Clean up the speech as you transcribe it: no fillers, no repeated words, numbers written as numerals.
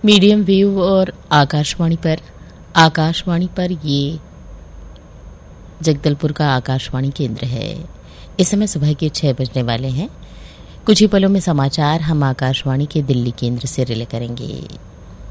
Medium wave और आकाशवाणी पर ये जगदलपुर का आकाशवाणी केंद्र है। इस समय सुबह के 6 बजने वाले हैं। कुछ ही पलों में समाचार हम आकाशवाणी के दिल्ली केंद्र से रिले करेंगे।